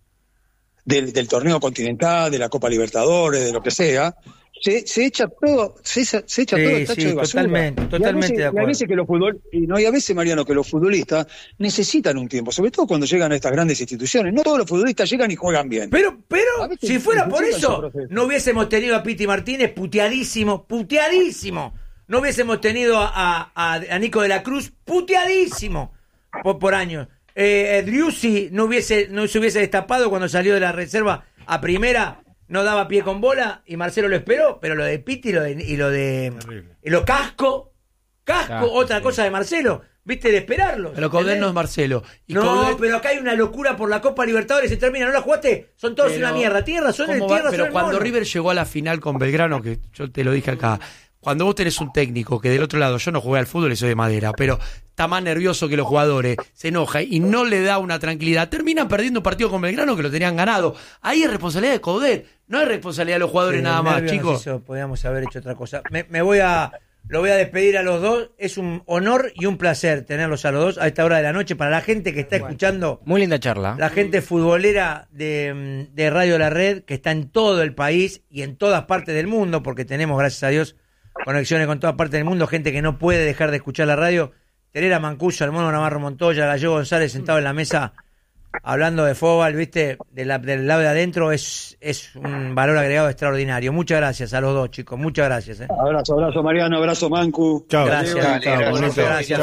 del torneo continental, de la Copa Libertadores, de lo que sea, se echa todo, se echa todo el tacho sí, de basura. totalmente de Y a acuerdo. veces que los y a veces, Mariano, que los futbolistas necesitan un tiempo, sobre todo cuando llegan a estas grandes instituciones. No todos los futbolistas llegan y juegan bien. Pero, A veces si fuera por necesitan eso, su proceso. no hubiésemos tenido a Piti Martínez puteadísimo. No hubiésemos tenido a Nico de la Cruz puteadísimo por años. Driussi no se hubiese destapado cuando salió de la reserva a primera, no daba pie con bola y Marcelo lo esperó, pero lo de Piti y lo de Casco, otra cosa de Marcelo, viste, de esperarlo. Pero Coudet no es Marcelo. Y No, Coudet- pero acá hay una locura por la Copa Libertadores, se termina, ¿no la jugaste? Son todos Pero, una mierda. Tiene razón, ¿cómo tiene va? razón Pero el cuando mono. River llegó a la final con Belgrano, que yo te lo dije acá, cuando vos tenés un técnico que del otro lado, yo no jugué al fútbol y soy de madera, pero está más nervioso que los jugadores, se enoja y no le da una tranquilidad, terminan perdiendo un partido con Belgrano que lo tenían ganado. Ahí es responsabilidad de Coudet, no es responsabilidad de los jugadores Sí, nada el más, nervio nos chicos. hizo, podíamos haber hecho otra cosa. Lo voy a despedir a los dos. Es un honor y un placer tenerlos a los dos a esta hora de la noche. Para la gente que está escuchando, Muy linda charla. la gente futbolera de Radio La Red, que está en todo el país y en todas partes del mundo, porque tenemos, gracias a Dios, conexiones con todas partes del mundo, gente que no puede dejar de escuchar la radio. Tener a Mancuso, al Mono Navarro Montoya, a Gallego González sentado en la mesa hablando de fútbol, viste, del lado de adentro, es un valor agregado extraordinario. Muchas gracias a los dos, chicos, muchas gracias. Abrazo Mariano, abrazo Mancu. Chao. Gracias, gracias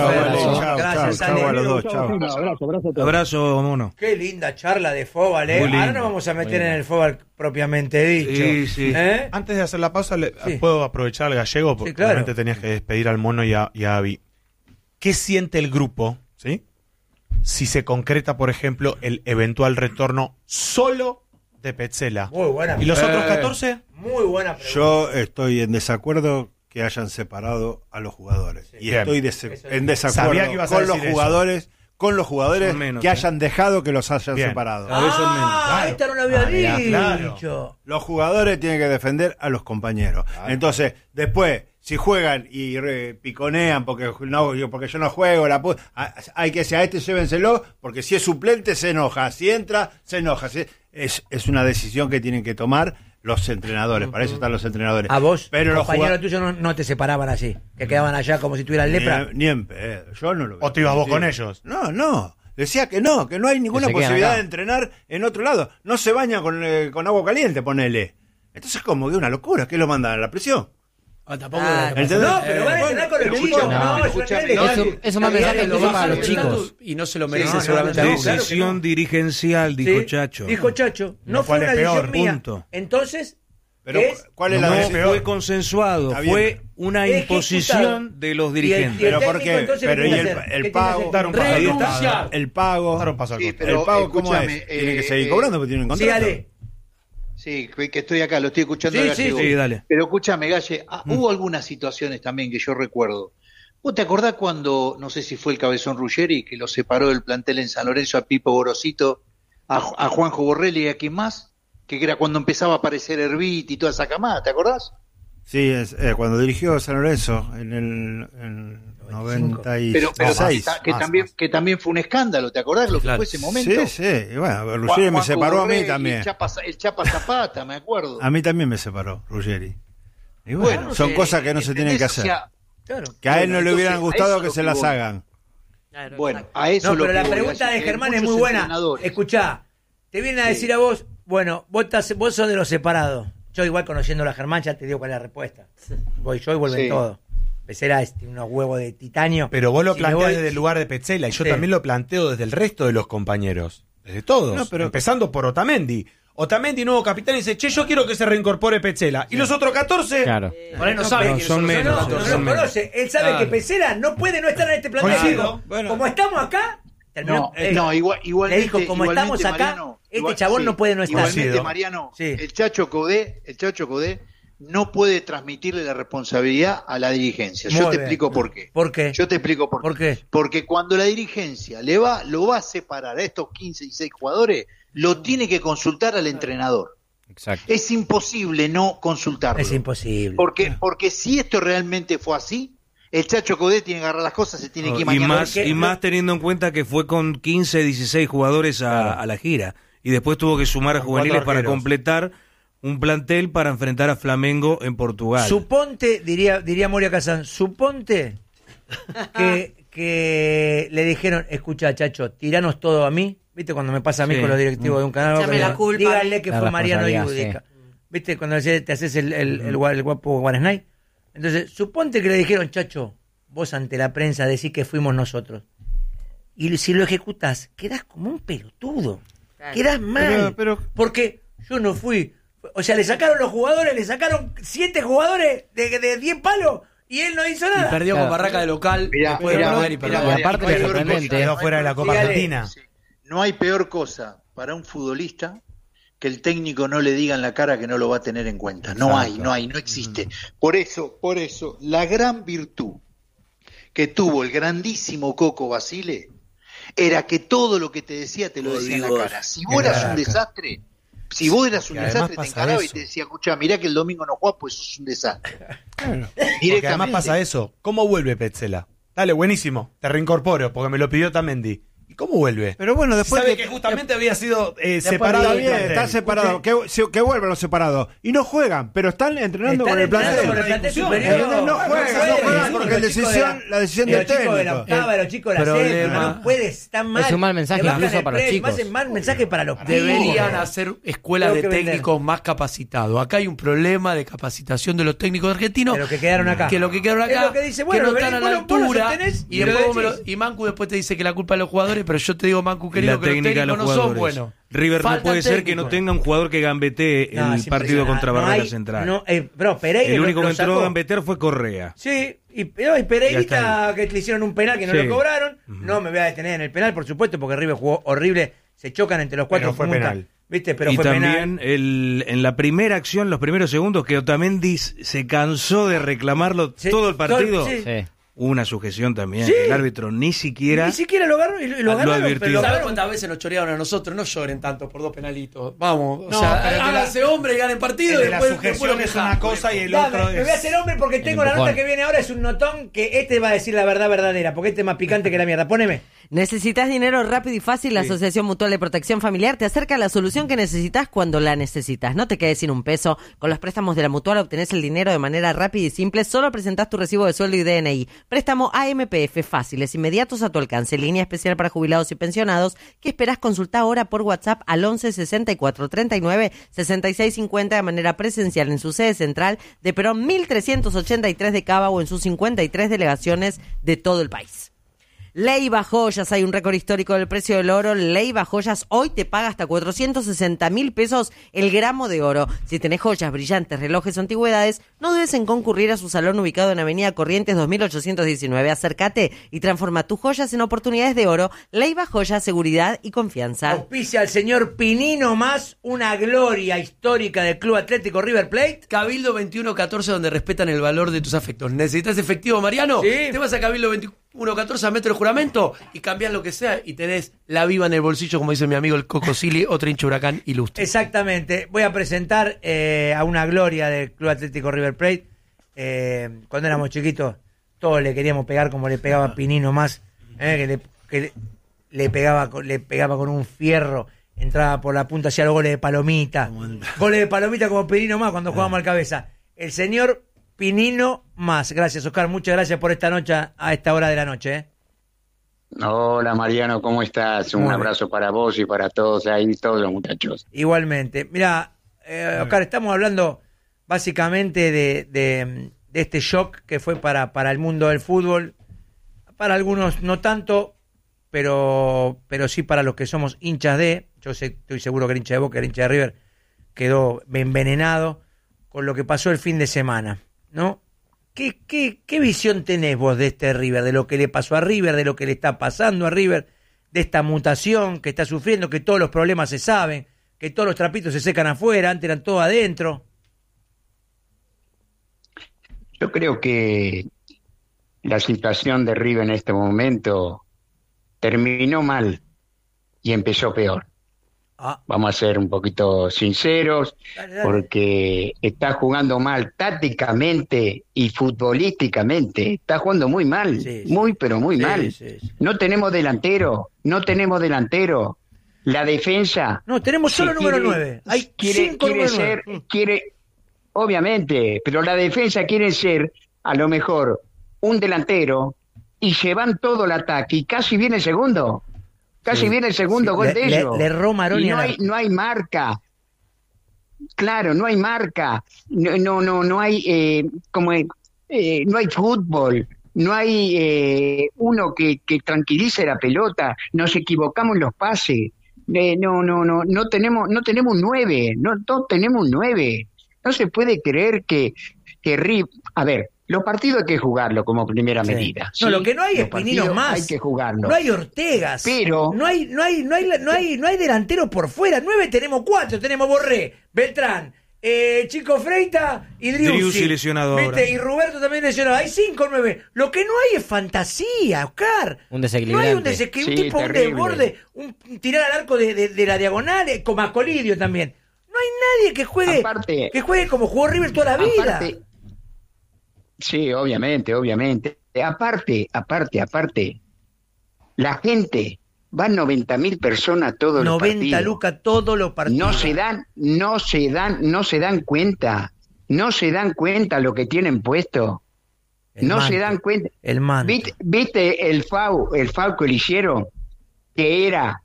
a los dos, chao. Abrazo, mono. Qué linda charla de fútbol, Muy lindo, Ahora nos vamos a meter en el fútbol propiamente dicho. Sí, sí. Antes de hacer la pausa, Sí. ¿puedo aprovechar al gallego? Porque Sí, claro. realmente tenías que despedir al mono y a Avi. ¿Qué siente el grupo, sí? Si se concreta, por ejemplo, el eventual retorno solo de Petzela. Muy buena. ¿Y los otros 14? Muy buena pregunta. Yo estoy en desacuerdo que hayan separado a los jugadores. Sí. Y Bien. estoy en Sabía desacuerdo que ibas a con los decir jugadores. Con los jugadores Son menos, que hayan dejado que los hayan Bien. separado. Cada vez son menos. Claro. Esta no la había mirá, dicho. claro. Los jugadores tienen que defender a los compañeros. Entonces, después, si juegan y piconean porque yo no juego, hay que decir a este llévenselo, porque si es suplente se enoja, si entra se enoja. Es una decisión que tienen que tomar los entrenadores, para eso están los entrenadores. A vos, pero los compañeros tuyos no te separaban así, que quedaban allá como si tuvieran lepra. Ni en pedo, yo no lo veo. ¿O te ibas vos Sí. con ellos? No. Decía que no hay ninguna se quedan posibilidad acá. de entrenar en otro lado. No se baña con agua caliente, ponele. Entonces, como que una locura, ¿qué lo mandan a la prisión? Tampoco. ¿Entendés? No, pero van a entrenar con el chico. No, escuchame, Es un mal mensaje incluso para los chicos. Y no se lo merecen no, seguramente. no, algunos. claro que Decisión dirigencial, dijo Sí, Chacho. Dijo Chacho. No Lo fue cual una es peor, decisión mía. punto. Entonces, Pero, ¿qué es? ¿cuál es No la decisión? fue consensuado, Está bien. fue una Ejecutado. imposición de los Y el dirigentes. Pero técnico, ¿por qué? entonces, Pero ¿qué y tiene que hacer? el ¿Qué pago, tiene que Dar un hacer? paso al Renunciar. costado. el pago, Dar un paso al Sí, costado. pero el pago, ¿cómo escúchame, es? Tienen que seguir cobrando porque tienen un Sí, contrato. Ale. Sí, que estoy acá, lo estoy escuchando. Sí, a Gallego. Sí, dale. Pero escúchame, Galle, hubo algunas situaciones también que yo recuerdo. ¿Vos te acordás cuando, no sé si fue el Cabezón Ruggeri, que lo separó del plantel en San Lorenzo a Pipo Gorosito, a Juanjo Borrelli y a quién más? Que era cuando empezaba a aparecer Herbit y toda esa camada, ¿te acordás? Sí, cuando dirigió San Lorenzo en el 96. Pero que también fue un escándalo, ¿te acordás lo que Claro. fue ese momento? Sí, y bueno, Ruggeri me Juanjo separó a mí Borrelli, también. El Chapa Zapata, me acuerdo. A mí también me separó Ruggeri. Y bueno, son cosas que no se tienen que ¿entendés? O hacer. sea, Claro. Que a él bueno, no le hubieran entonces, a gustado eso que lo se que las voy. hagan. Bueno, a eso No, lo pero que la voy, pregunta Galle, de que Germán es muchos muy buena. entrenadores- Escuchá, te vienen a decir a vos, bueno, vos sos de los separados. Yo igual conociendo a Germán ya te digo cuál es la respuesta. Voy yo y vuelven Sí. todos. Pecera tiene unos huevos de titanio. Pero vos lo Si me planteás voy- desde el lugar de Petzela y yo Sí. también lo planteo desde el resto de los compañeros. Desde todos. No, pero- Empezando por Otamendi. Otamendi, nuevo capitán, y dice, che, yo quiero que se reincorpore Petzela. ¿Y los otros 14? Claro. Por ahí no sabe no, quiénes son los menos, No, otros no son lo menos. conoce. Él sabe Claro. que Pecera no puede no estar en este plantel. Coincido. Bueno. Como estamos acá, terminó. No, igualmente. Le dijo, como igualmente, estamos acá, Mariano, este chabón no puede no estar. Igualmente, Coincido. Mariano, Sí. el Chacho Codé no puede transmitirle la responsabilidad a la dirigencia. Yo Muy te bien. explico por qué. ¿Por qué? Yo te explico por qué. ¿Por qué? Porque cuando la dirigencia lo va a separar a estos 15 y 16 jugadores, lo tiene que consultar al entrenador. Exacto. Es imposible no consultarlo. Es imposible. Porque si esto realmente fue así, el Chacho Codé tiene que agarrar las cosas, se tiene que ir Y mañana. más, porque- y más teniendo en cuenta que fue con 15, 16 jugadores a la gira. Y después tuvo que sumar a Con juveniles 4 para arqueros. completar un plantel para enfrentar a Flamengo en Portugal. Suponte, diría Moria Kazan, suponte que le dijeron, escucha, Chacho, tiranos todo a mí. ¿Viste cuando me pasa a mí Sí. con los directivos de un canal? Échame la culpa. Díganle que La fue Mariano responsabilidad, Yudica. ¿Viste cuando te haces el guapo Guaresnay? Entonces, suponte que le dijeron, Chacho, vos ante la prensa decís que fuimos nosotros. Y si lo ejecutás, quedás como un pelotudo. Claro. Quedás mal. Pero- Porque yo no fui. O sea, le sacaron los jugadores, le sacaron 7 jugadores de 10 palos y él no hizo Y nada. perdió con Claro. Barraca de local. Mirá, después de mirá, perder y mirá, perder. Y Mariano, aparte no hay lo peor sorprendente. cosa, Quedó fuera de la Copa Dígale. Argentina. Sí. No hay peor cosa para un futbolista que el técnico no le diga en la cara que no lo va a tener en cuenta. No existe. Por eso, la gran virtud que tuvo el grandísimo Coco Basile era que todo lo que te decía te lo decía en la cara. Si vos eras un desastre, Y además te pasa encaraba y eso. te decía, escucha, mirá que el domingo no jugás, pues sos un desastre. Porque además pasa eso. ¿Cómo vuelve Petzela? Dale, buenísimo. Te reincorporo porque me lo pidió Tamendi. ¿Y cómo vuelve? Pero bueno, después sabe que justamente había sido separado. Está bien, está separado. Que vuelvan los separados. Y no juegan, pero están entrenando con el plantel. No juegan porque la decisión del técnico. De la octava, de los chicos de la séptima, no puede estar mal. Es un mal mensaje incluso para los chicos. Es un mal mensaje para los Deberían hacer escuelas de técnicos más capacitados. Acá hay un problema de capacitación de los técnicos argentinos. Pero que quedaron acá. Es lo que dice, bueno, que no están a la altura. Y Mancu después te dice que la culpa es de los jugadores, pero yo te digo, Mancu, querido, que los técnicos no son buenos. River no puede ser que no tenga un jugador que gambetee el partido contra Barrera Central. Pereira, el único que entró a gambetear fue Correa. Sí, y Pereirita, que le hicieron un penal que no lo cobraron. No me voy a detener en el penal, por supuesto, porque River jugó horrible. Se chocan entre los cuatro. Pero fue penal. ¿Viste? Pero y fue también penal. En la primera acción, los primeros segundos, que Otamendi se cansó de reclamarlo todo el partido. Sí. Una sujeción también, que el árbitro ni siquiera lo agarró y lo ganaron. advirtió. ¿Sabes cuántas veces nos chorearon a nosotros? No lloren tanto por 2 penalitos. Vamos, háganse hombre y ganen partido. La sujeción es una cosa y el otro es... Me voy a hacer hombre porque tengo la nota que viene ahora. Es un notón que este va a decir la verdad verdadera, porque este es más picante que la mierda. Poneme. ¿Necesitas dinero rápido y fácil? La Asociación Mutual de Protección Familiar te acerca a la solución que necesitas cuando la necesitas. No te quedes sin un peso. Con los préstamos de la Mutual obtenés el dinero de manera rápida y simple. Solo presentás tu recibo de sueldo y DNI. Préstamo AMPF fáciles, inmediatos a tu alcance. Línea especial para jubilados y pensionados. ¿Qué esperás? Consulta ahora por WhatsApp al 11 64 39 66 50 de manera presencial en su sede central de Perón 1383 de Cava o en sus 53 delegaciones de todo el país. Leiva Joyas, hay un récord histórico del precio del oro. Leiva Joyas hoy te paga hasta 460.000 pesos el gramo de oro. Si tenés joyas, brillantes, relojes o antigüedades, no dudes en concurrir a su salón ubicado en Avenida Corrientes 2819. Acércate y transforma tus joyas en oportunidades de oro. Leiva Joyas, seguridad y confianza. Auspicia al señor Pinino Más, una gloria histórica del Club Atlético River Plate. Cabildo 2114, donde respetan el valor de tus afectos. ¿Necesitas efectivo, Mariano? Sí. Te vas a Cabildo 2114 a metro el juramento y cambias lo que sea y tenés la viva en el bolsillo, como dice mi amigo el Coco Silly, otro hincha Huracán ilustre. Exactamente. Voy a presentar a una gloria del Club Atlético River Plate. Cuando éramos chiquitos, todos le queríamos pegar como le pegaba Pinino Más, que le pegaba con un fierro, entraba por la punta, hacía los goles de palomita. Goles de palomita como Pinino Más cuando jugábamos al cabeza. El señor Pinino Más. Gracias, Oscar. Muchas gracias por esta noche a esta hora de la noche. Hola, Mariano, ¿cómo estás? Un abrazo para vos y para todos ahí, todos los muchachos. Igualmente. Mira, Oscar, estamos hablando básicamente de este shock que fue para el mundo del fútbol. Para algunos no tanto, pero sí para los que somos hinchas de. Yo estoy seguro que el hincha de Boca, el hincha de River, quedó envenenado con lo que pasó el fin de semana, ¿no? ¿Qué visión tenés vos de este River, de lo que le pasó a River, de lo que le está pasando a River, de esta mutación que está sufriendo, que todos los problemas se saben, que todos los trapitos se secan afuera, antes eran todos adentro? Yo creo que la situación de River en este momento terminó mal y empezó peor. Vamos a ser un poquito sinceros, porque está jugando mal tácticamente y futbolísticamente. Está jugando muy mal, pero muy mal. Sí. No tenemos delantero. La defensa... No, tenemos solo número 9. Hay 5 números 9. Obviamente, pero la defensa quiere ser, a lo mejor, un delantero y llevan todo el ataque y casi viene el segundo. Viene el segundo gol de ellos. Le erró Maroni. No hay marca. Claro, no hay marca. No hay no hay fútbol. No hay uno que tranquilice la pelota. Nos equivocamos en los pases. No tenemos un 9. No tenemos un 9. No se puede creer que River... A ver, los partidos hay que jugarlo como primera medida. No, lo que no hay es Pinino Más. Hay que jugarlo. No hay Ortegas. Pero no hay delanteros por fuera. 9 tenemos 4. Tenemos Borré, Beltrán, Chico Freita y Driussi lesionado ahora. Y Roberto también lesionado. Hay 5 9. Lo que no hay es fantasía, Oscar. Un desequilibrante. No hay un desequilibrio, un tipo, un desborde, un tirar al arco de la diagonal, como a Colidio también. No hay nadie que juegue como jugó River toda la vida. Sí, obviamente. Aparte, la gente van 90.000 personas todos los partidos. 90 lucas todos los partidos. No se dan cuenta. No se dan cuenta lo que tienen puesto. Se dan cuenta. El manto. ¿Viste el FAU que le hicieron? Que era,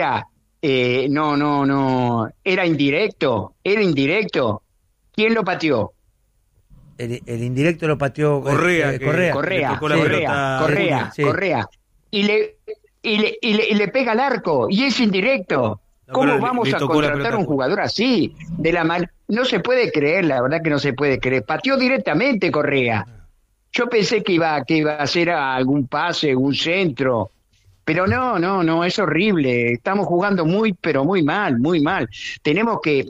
era indirecto. ¿Quién lo pateó? El indirecto lo pateó Correa. Correa. Y le pega al arco, y es indirecto. ¿Cómo vamos a contratar a un jugador así? No se puede creer, la verdad que no se puede creer. Pateó directamente Correa. Yo pensé que iba a hacer algún pase, un centro. Pero no, es horrible. Estamos jugando pero muy mal. Tenemos que,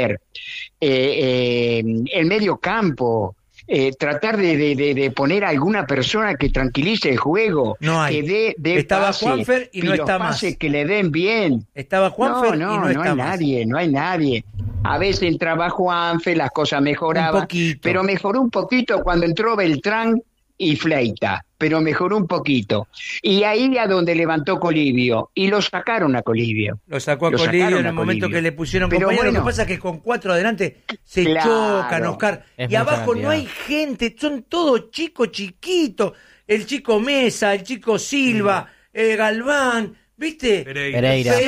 el medio campo, tratar de poner a alguna persona que tranquilice el juego. No hay. Que dé estaba pase, Juanfer y no está más. Que le den bien. Estaba Juanfer y no está más. No hay nadie. A veces entraba Juanfer, las cosas mejoraban. Pero mejoró un poquito cuando entró Beltrán y Fleita, pero mejoró un poquito. Y ahí a donde levantó Colibio, y lo sacaron a Colibio. Lo sacó a Colibio en el momento que le pusieron compañero. Lo que pasa es que con 4 adelante se chocan, Oscar. Y abajo no hay gente, son todos chicos chiquitos. El chico Mesa, el chico Silva, Galván, ¿viste? Pereira.